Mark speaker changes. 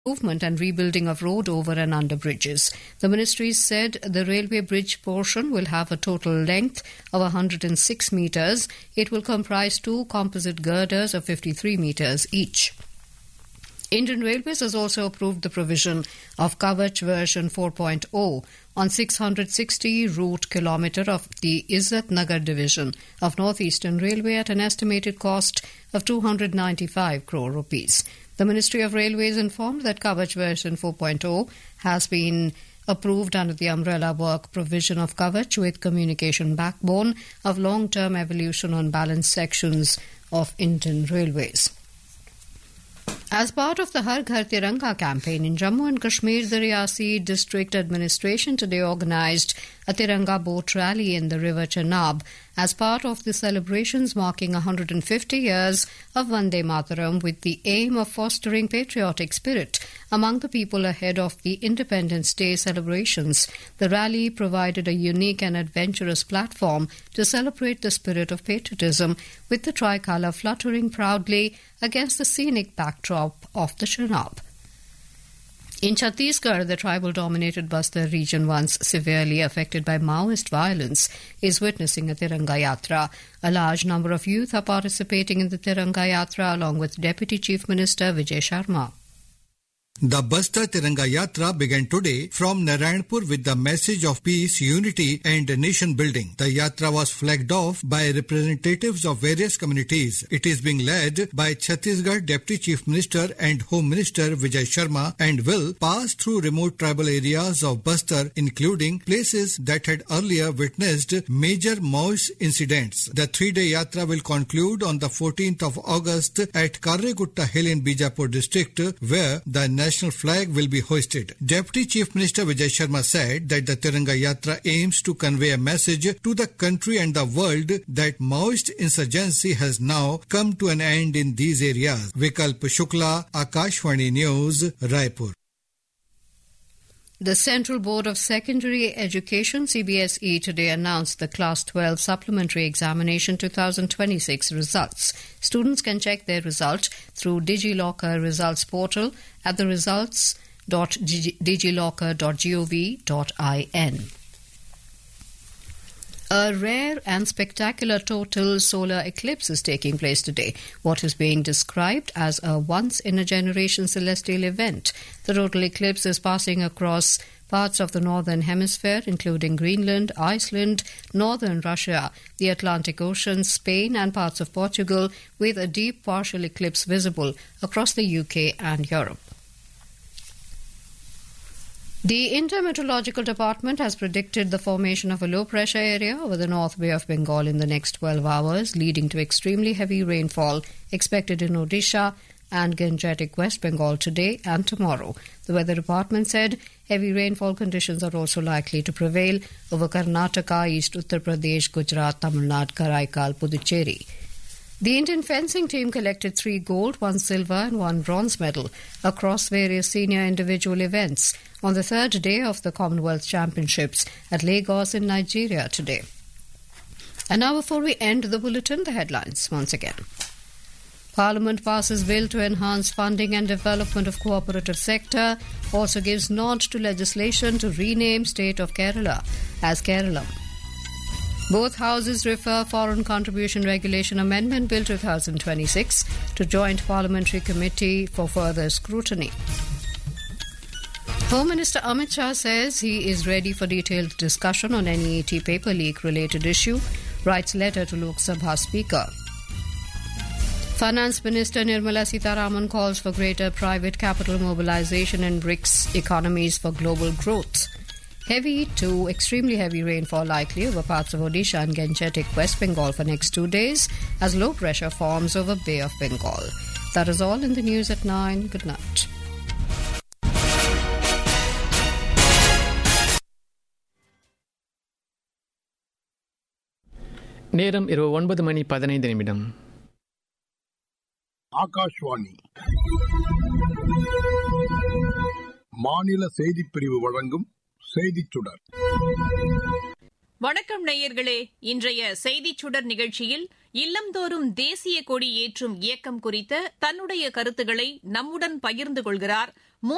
Speaker 1: Movement and rebuilding of road over and under bridges. The ministry said the railway bridge portion will have a total length of 106 metres. It will comprise two composite girders of 53 metres each. Indian Railways has also approved the provision of Kavach version 4.0 on 660 route kilometre of the Izzat Nagar division of North Eastern Railway at an estimated cost of 295 crore rupees. The Ministry of Railways informed that Kavach version 4.0 has been approved under the umbrella work provision of Kavach with communication backbone of long-term evolution on balanced sections of Indian Railways. As part of the Har Ghar Tiranga campaign in Jammu and Kashmir, the Riyasi District Administration today organised a Tiranga boat rally in the River Chenab as part of the celebrations marking 150 years of Vande Mataram with the aim of fostering patriotic spirit among the people ahead of the Independence Day celebrations. The rally provided a unique and adventurous platform to celebrate the spirit of patriotism with the tricolour fluttering proudly against the scenic backdrop of the Chenab. In Chhattisgarh, the tribal-dominated Bastar region, once severely affected by Maoist violence, is witnessing a Tiranga Yatra. A large number of youth are participating in the Tiranga Yatra along with Deputy Chief Minister Vijay Sharma.
Speaker 2: The Bastar Tiranga Yatra began today from Narayanpur with the message of peace, unity and nation building. The Yatra was flagged off by representatives of various communities. It is being led by Chhattisgarh Deputy Chief Minister and Home Minister Vijay Sharma and will pass through remote tribal areas of Bastar, including places that had earlier witnessed major Maoist incidents. The 3-day Yatra will conclude on the 14th of August at Karregutta Hill in Bijapur district, where the national flag will be hoisted. Deputy Chief Minister Vijay Sharma said that the Tiranga Yatra aims to convey a message to the country and the world that Maoist insurgency has now come to an end in these areas. Vikalp Shukla, Akashvani News, Raipur.
Speaker 1: The Central Board of Secondary Education, CBSE, today announced the Class 12 Supplementary Examination 2026 results. Students can check their result through DigiLocker Results Portal at the results.digilocker.gov.in. A rare and spectacular total solar eclipse is taking place today, what is being described as a once-in-a-generation celestial event. The total eclipse is passing across parts of the northern hemisphere, including Greenland, Iceland, northern Russia, the Atlantic Ocean, Spain and parts of Portugal, with a deep partial eclipse visible across the UK and Europe. The Intermeteorological Department has predicted the formation of a low-pressure area over the North Bay of Bengal in the next 12 hours, leading to extremely heavy rainfall expected in Odisha and Gangetic West Bengal today and tomorrow. The Weather Department said heavy rainfall conditions are also likely to prevail over Karnataka, East Uttar Pradesh, Gujarat, Tamil Nadu, Karaikal, Puducherry. The Indian fencing team collected 3 gold, 1 silver and 1 bronze medal across various senior individual events on the 3rd day of the Commonwealth Championships at Lagos in Nigeria today. And now, before we end the bulletin, the headlines once again. Parliament passes bill to enhance funding and development of cooperative sector, also gives nod to legislation to rename state of Kerala as Kerala. Both houses refer Foreign Contribution Regulation Amendment Bill 2026 to Joint Parliamentary Committee for further scrutiny. Home Minister Amit Shah says he is ready for detailed discussion on NEET paper leak related issue, writes letter to Lok Sabha Speaker. Finance Minister Nirmala Sitharaman calls for greater private capital mobilization in BRICS economies for global growth. Heavy to extremely heavy rainfall likely over parts of Odisha and Gangetic West Bengal for next 2 days as low pressure forms over Bay of Bengal. That is all in the news at 9. Good night.
Speaker 3: நேரம் இரவு 9:15.
Speaker 4: ஆகாஷ்வாணி மாநில செய்திப் பிரிவு வழங்கும் செய்திச் சுடர்.
Speaker 5: வணக்கம் நேயர்களே, இன்றைய செய்திச் சுடர் நிகழ்ச்சியில் இல்லந்தோறும் தேசிய கொடி ஏற்றும் இயக்கம் குறித்த தன்னுடைய கருத்துக்களை நம்முடன் பகிர்ந்து கொள்கிறார்